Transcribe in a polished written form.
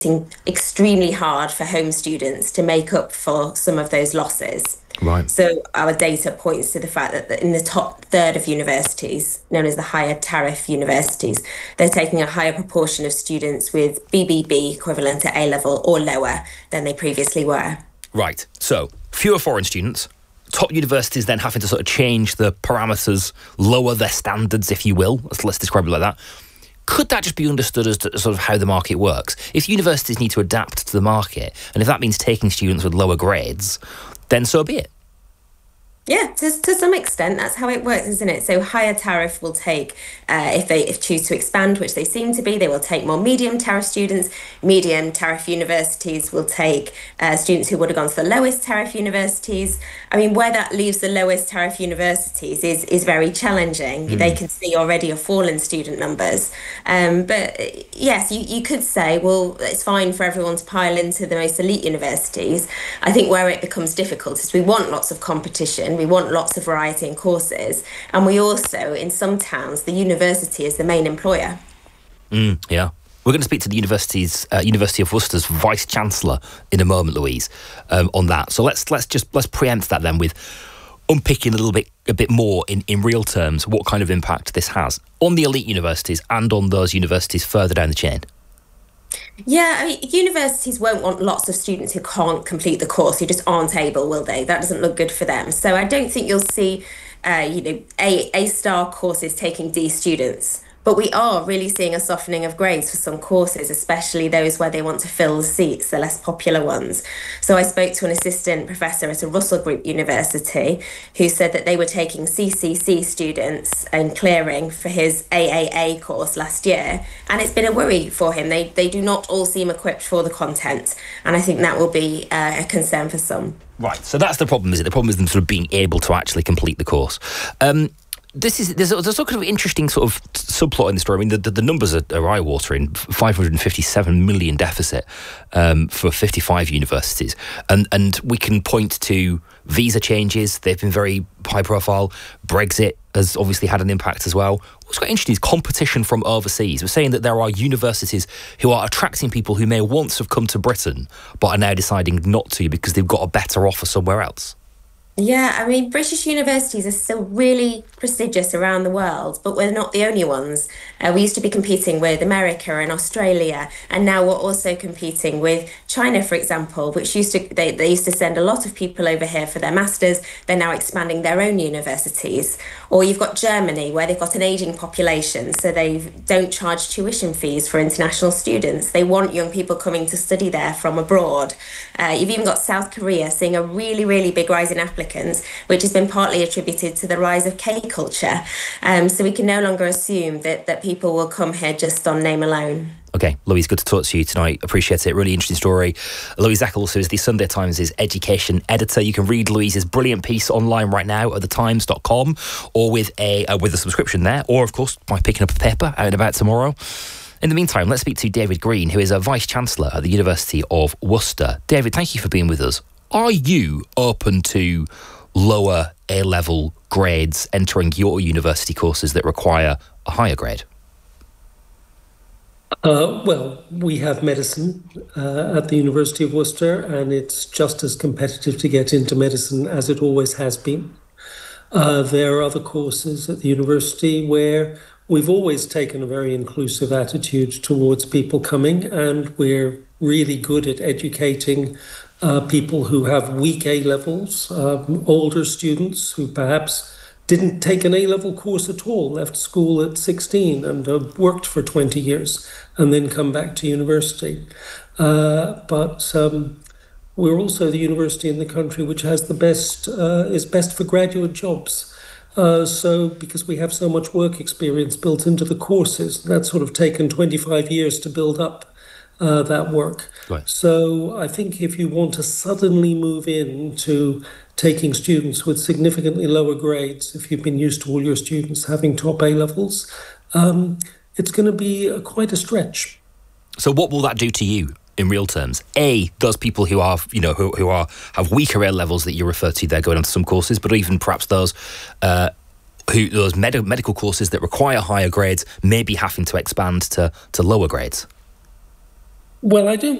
extremely hard for home students to make up for some of those losses. Right. So our data points to the fact that in the top third of universities, known as the higher tariff universities, they're taking a higher proportion of students with BBB equivalent to A-level or lower than they previously were. Right. So fewer foreign students. Top universities then having to sort of change the parameters, lower their standards, if you will. Let's describe it like that. Could that just be understood as sort of how the market works? If universities need to adapt to the market, and if that means taking students with lower grades, then so be it. Yeah, to some extent, that's how it works, isn't it? So higher tariff will take, if they choose to expand, which they seem to be, they will take more medium tariff students. Medium tariff universities will take students who would have gone to the lowest tariff universities. I mean, where that leaves the lowest tariff universities is very challenging. They can see already a fall in student numbers. But yes, you could say, well, it's fine for everyone to pile into the most elite universities. I think where it becomes difficult is we want lots of competition. We want lots of variety in courses. And we also, in some towns, the university is the main employer. Yeah. We're going to speak to the University of Worcester's Vice-Chancellor in a moment, Louise, on that. So let's preempt that then with unpicking a bit more in real terms what kind of impact this has on the elite universities and on those universities further down the chain. Yeah, I mean, universities won't want lots of students who can't complete the course, who just aren't able, will they? That doesn't look good for them. So I don't think you'll see, A-star courses taking D students. But we are really seeing a softening of grades for some courses, especially those where they want to fill the seats, the less popular ones. So I spoke to an assistant professor at a Russell Group University who said that they were taking CCC students and clearing for his AAA course last year. And it's been a worry for him. They do not all seem equipped for the content. And I think that will be a concern for some. Right, so that's the problem, is it? The problem is them sort of being able to actually complete the course. There's a sort of interesting sort of subplot in the story. I mean, the numbers are eye-watering. 557 million deficit for 55 universities. And we can point to visa changes. They've been very high-profile. Brexit has obviously had an impact as well. What's quite interesting is competition from overseas. We're saying that there are universities who are attracting people who may once have come to Britain but are now deciding not to because they've got a better offer somewhere else. Yeah, I mean, British universities are still really prestigious around the world, but we're not the only ones. We used to be competing with America and Australia, and now we're also competing with China, for example, which they used to send a lot of people over here for their masters. They're now expanding their own universities. Or you've got Germany, where they've got an aging population, so they don't charge tuition fees for international students. They want young people coming to study there from abroad. You've even got South Korea seeing a really, really big rise in applicants, which has been partly attributed to the rise of K culture. So we can no longer assume that people will come here just on name alone. Okay, Louise, good to talk to you tonight. Appreciate it. Really interesting story. Louise Eckel also is the Sunday Times' education editor. You can read Louise's brilliant piece online right now at thetimes.com or with a subscription there, or, of course, by picking up a paper out and about tomorrow. In the meantime, let's speak to David Green, who is a Vice-Chancellor at the University of Worcester. David, thank you for being with us. Are you open to lower A-level grades entering your university courses that require a higher grade? Well, we have medicine at the University of Worcester, and it's just as competitive to get into medicine as it always has been. There are other courses at the university where we've always taken a very inclusive attitude towards people coming, and we're really good at educating people who have weak A-levels, older students who perhaps didn't take an A-level course at all, left school at 16 and worked for 20 years and then come back to university. But we're also the university in the country which has the best, is best for graduate jobs. So because we have so much work experience built into the courses, that's sort of taken 25 years to build up that work. Right. So I think if you want to suddenly move into taking students with significantly lower grades, if you've been used to all your students having top A-levels, it's going to be quite a stretch. So what will that do to you in real terms? A, those people who are, have weaker A-levels that you refer to, they're going on to some courses, but even perhaps those medical courses that require higher grades may be having to expand to lower grades. Well, I don't